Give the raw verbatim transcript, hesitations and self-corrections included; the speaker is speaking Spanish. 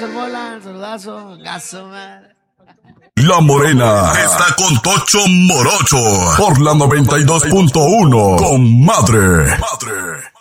Héctor Bola, saludazo, gaso, madre. La Morena está con Tocho Morocho por la noventa y dos punto uno. Con madre. Madre.